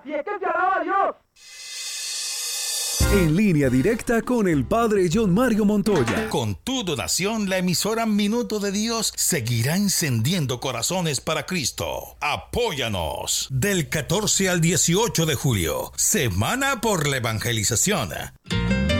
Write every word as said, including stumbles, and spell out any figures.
Así es que se alaba a Dios. En línea directa con el Padre John Mario Montoya. Con tu donación, la emisora Minuto de Dios seguirá encendiendo corazones para Cristo. Apóyanos. Del catorce al dieciocho de julio, Semana por la Evangelización.